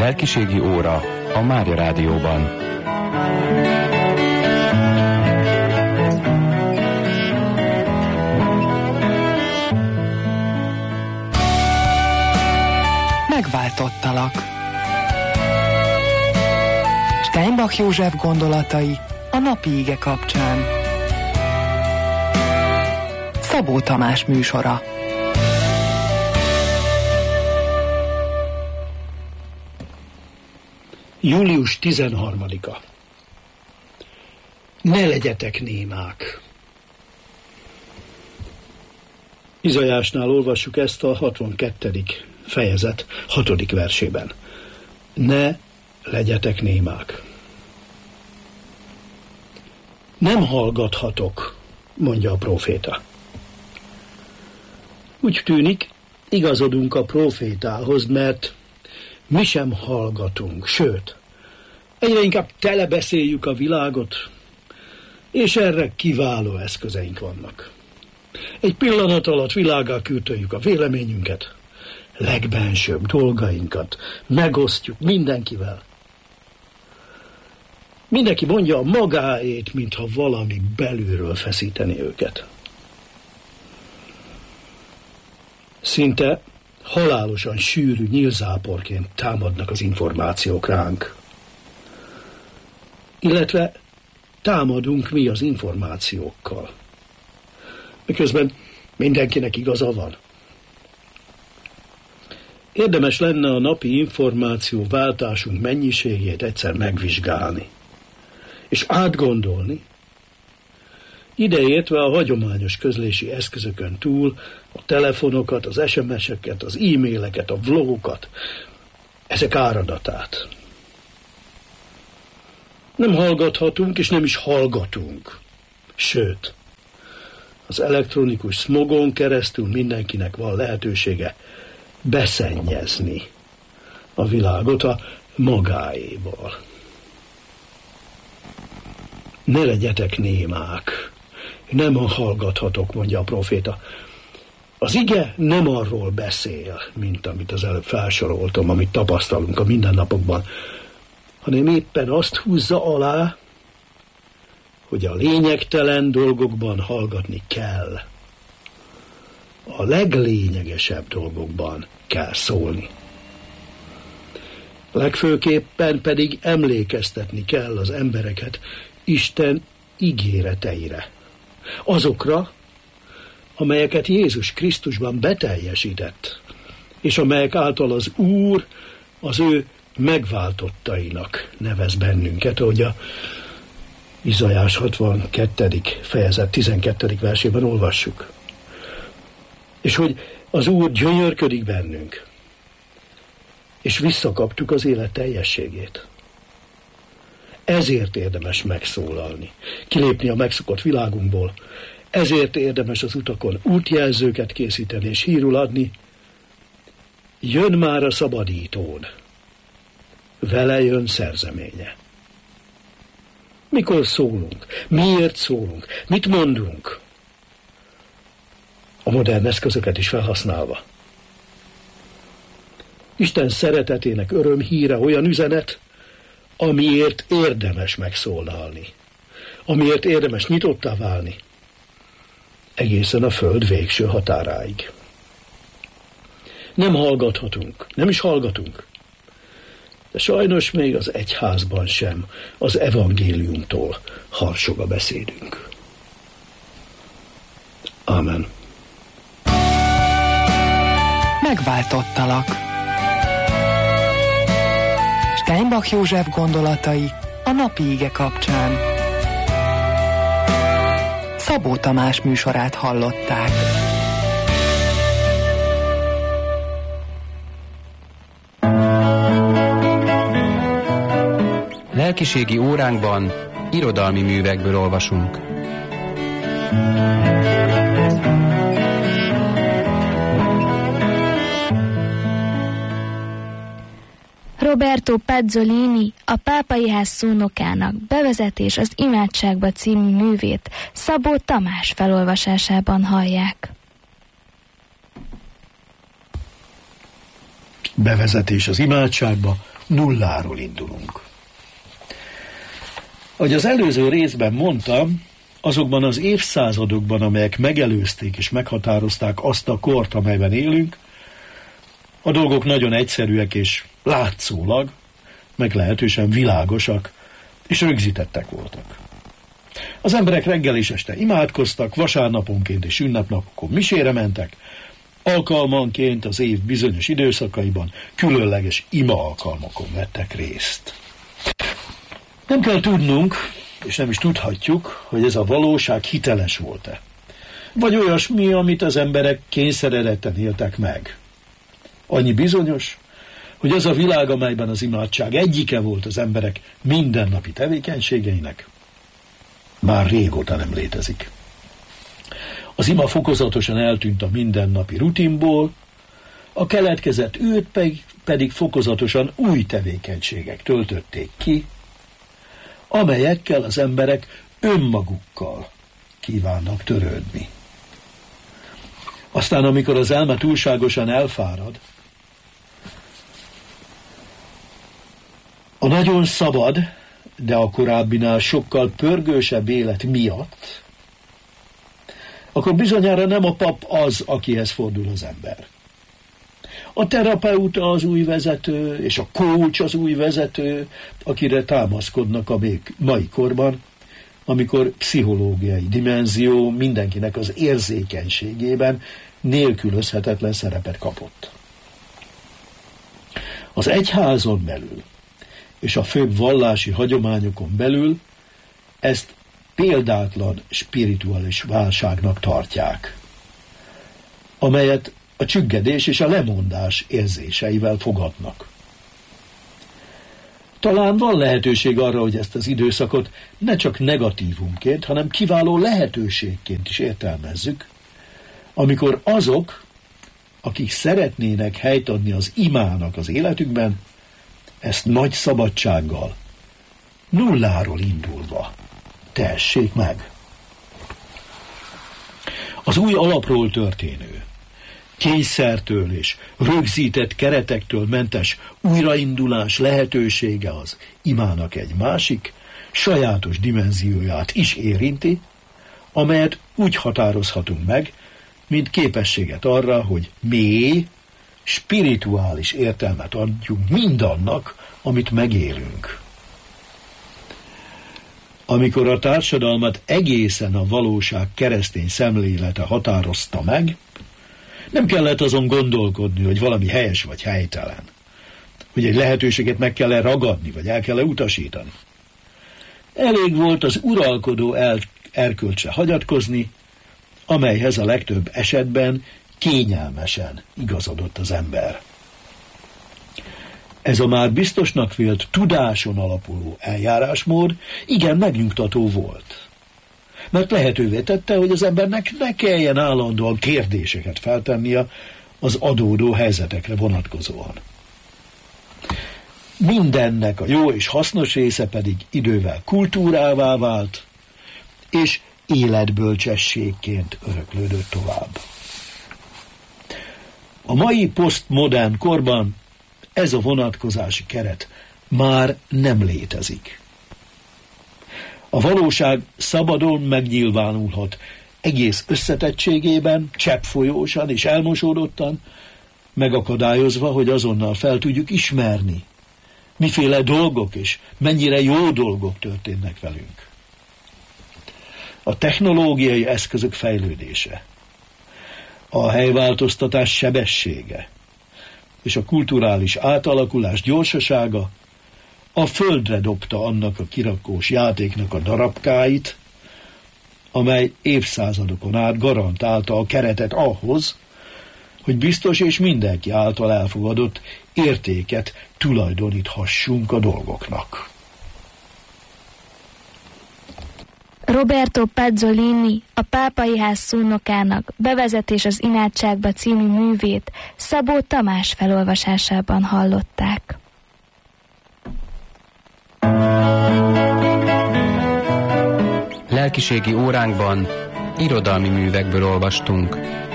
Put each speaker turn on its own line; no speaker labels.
Lelkiségi óra a Mária Rádióban.
Megváltottalak. Steinbach József gondolatai a napi ige kapcsán. Szabó Tamás műsora.
Július 13-a. Ne legyetek némák. Izaiásnál olvassuk ezt a 62. fejezet 6. versében. Ne legyetek némák. Nem hallgathatok, mondja a próféta. Úgy tűnik, igazodunk a prófétához, mert mi sem hallgatunk, sőt, egyre inkább telebeszéljük a világot, és erre kiváló eszközeink vannak. Egy pillanat alatt világgá kürtöljük a véleményünket, legbensőbb dolgainkat megosztjuk mindenkivel. Mindenki mondja a magáét, mintha valami belülről feszíteni őket. Szinte halálosan sűrű nyílzáporként támadnak az információk ránk. Illetve támadunk mi az információkkal. Miközben mindenkinek igaza van. Érdemes lenne a napi információváltásunk mennyiségét egyszer megvizsgálni, és átgondolni, ideértve a hagyományos közlési eszközökön túl a telefonokat, az SMS-eket, az e-maileket, a vlogokat, ezek áradatát. Nem hallgathatunk, és nem is hallgatunk. Sőt, az elektronikus szmogon keresztül mindenkinek van lehetősége beszennyezni a világot a magáéval. Ne legyetek némák, nem hallgathatok, mondja a proféta. Az ige nem arról beszél, mint amit az előbb felsoroltam, amit tapasztalunk a mindennapokban, hanem éppen azt húzza alá, hogy a lényegtelen dolgokban hallgatni kell. A leglényegesebb dolgokban kell szólni. Legfőképpen pedig emlékeztetni kell az embereket Isten ígéreteire. Azokra, amelyeket Jézus Krisztusban beteljesített, és amelyek által az Úr az ő megváltottainak nevez bennünket, ahogy a Izaiás 62. fejezet 12. versében olvassuk. És hogy az Úr gyönyörködik bennünk, és visszakaptuk az élet teljességét. Ezért érdemes megszólalni, kilépni a megszokott világunkból, ezért érdemes az utakon útjelzőket készíteni és hírul adni. Jön már a szabadítód, vele jön szerzeménye. Mikor szólunk? Miért szólunk? Mit mondunk? A modern eszközöket is felhasználva. Isten szeretetének örömhíre olyan üzenet, amiért érdemes megszólalni, amiért érdemes nyitottá válni, egészen a föld végső határáig. Nem hallgathatunk, nem is hallgatunk, de sajnos még az egyházban sem az evangéliumtól harsog a beszédünk. Ámen.
Megváltottalak. Steinbach József gondolatai a napi ige kapcsán. Szabó Tamás műsorát hallották.
Lelkiségi óránkban irodalmi művekből olvasunk.
Roberto Pazzolini, a Pápai Ház szónokának Bevezetés az imádságba című művét Szabó Tamás felolvasásában hallják.
Bevezetés az imádságba nulláról indulunk. Ahogy az előző részben mondtam, azokban az évszázadokban, amelyek megelőzték és meghatározták azt a kort, amelyben élünk, a dolgok nagyon egyszerűek és látszólag, meglehetősen világosak és rögzítettek voltak. Az emberek reggel és este imádkoztak, vasárnaponként és ünnepnapokon misére mentek, alkalmanként az év bizonyos időszakaiban különleges ima alkalmakon vettek részt. Nem kell tudnunk, és nem is tudhatjuk, hogy ez a valóság hiteles volt-e. Vagy olyasmi, amit az emberek kényszeredetten éltek meg. Annyi bizonyos, hogy az a világ, amelyben az imádság egyike volt az emberek mindennapi tevékenységeinek, már régóta nem létezik. Az ima fokozatosan eltűnt a mindennapi rutinból, a keletkezett őt pedig fokozatosan új tevékenységek töltötték ki, amelyekkel az emberek önmagukkal kívánnak törődni. Aztán, amikor az elme túlságosan elfárad, a nagyon szabad, de a korábbinál sokkal pörgősebb élet miatt, akkor bizonyára nem a pap az, akihez fordul az ember. A terapeuta az új vezető, és a coach az új vezető, akire támaszkodnak a még mai korban, amikor pszichológiai dimenzió mindenkinek az érzékenységében nélkülözhetetlen szerepet kapott. Az egyházon belül és a főbb vallási hagyományokon belül ezt példátlan spirituális válságnak tartják, amelyet a csüggedés és a lemondás érzéseivel fogadnak. Talán van lehetőség arra, hogy ezt az időszakot ne csak negatívumként, hanem kiváló lehetőségként is értelmezzük, amikor azok, akik szeretnének helyt adni az imának az életükben, ezt nagy szabadsággal, nulláról indulva tehessék meg. Az új alapról történő, kényszertől és rögzített keretektől mentes újraindulás lehetősége az imának egy másik, sajátos dimenzióját is érinti, amelyet úgy határozhatunk meg, mint képességet arra, hogy mély, spirituális értelmet adjunk mindannak, amit megélünk. Amikor a társadalmat egészen a valóság keresztény szemlélete határozta meg, nem kellett azon gondolkodni, hogy valami helyes vagy helytelen, hogy egy lehetőséget meg kell-e ragadni, vagy el kell-e utasítani. Elég volt az uralkodó erkölcsre hagyatkozni, amelyhez a legtöbb esetben kényelmesen igazodott az ember. Ez a már biztosnak vélt tudáson alapuló eljárásmód igen megnyugtató volt, mert lehetővé tette, hogy az embernek ne kelljen állandóan kérdéseket feltennie az adódó helyzetekre vonatkozóan. Mindennek a jó és hasznos része pedig idővel kultúrává vált, és életbölcsességként öröklődött tovább. A mai posztmodern korban ez a vonatkozási keret már nem létezik. A valóság szabadon megnyilvánulhat egész összetettségében, cseppfolyósan és elmosódottan, megakadályozva, hogy azonnal fel tudjuk ismerni, miféle dolgok és mennyire jó dolgok történnek velünk. A technológiai eszközök fejlődése, a helyváltoztatás sebessége és a kulturális átalakulás gyorsasága a földre dobta annak a kirakós játéknak a darabkáit, amely évszázadokon át garantálta a keretet ahhoz, hogy biztos és mindenki által elfogadott értéket tulajdoníthassunk a dolgoknak.
Roberto Pezzolini, a Pápai Ház szónokának Bevezetés az imádságba című művét Szabó Tamás felolvasásában hallották.
Lelkiségi óránkban irodalmi művekből olvastunk.